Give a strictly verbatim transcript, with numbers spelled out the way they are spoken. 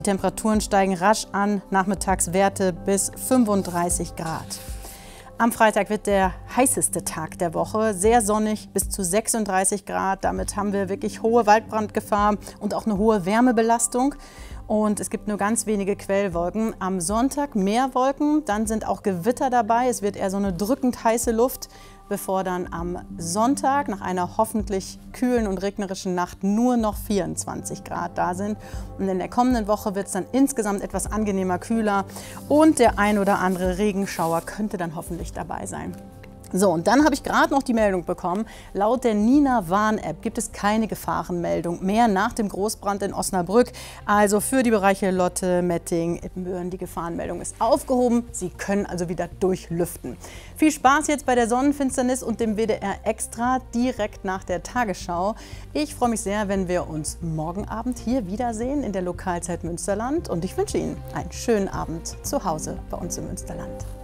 Die Temperaturen steigen rasch an, Nachmittagswerte bis fünfunddreißig Grad. Am Freitag wird der heißeste Tag der Woche, sehr sonnig bis zu sechsunddreißig Grad. Damit haben wir wirklich hohe Waldbrandgefahr und auch eine hohe Wärmebelastung. Und es gibt nur ganz wenige Quellwolken. Am Sonntag mehr Wolken, dann sind auch Gewitter dabei. Es wird eher so eine drückend heiße Luft, bevor dann am Sonntag nach einer hoffentlich kühlen und regnerischen Nacht nur noch vierundzwanzig Grad da sind. Und in der kommenden Woche wird es dann insgesamt etwas angenehmer kühler und der ein oder andere Regenschauer könnte dann hoffentlich dabei sein. So, und dann habe ich gerade noch die Meldung bekommen, laut der Nina-Warn-App gibt es keine Gefahrenmeldung mehr nach dem Großbrand in Osnabrück. Also für die Bereiche Lotte, Metting, Ippenbüren, die Gefahrenmeldung ist aufgehoben. Sie können also wieder durchlüften. Viel Spaß jetzt bei der Sonnenfinsternis und dem W D R Extra direkt nach der Tagesschau. Ich freue mich sehr, wenn wir uns morgen Abend hier wiedersehen in der Lokalzeit Münsterland. Und ich wünsche Ihnen einen schönen Abend zu Hause bei uns im Münsterland.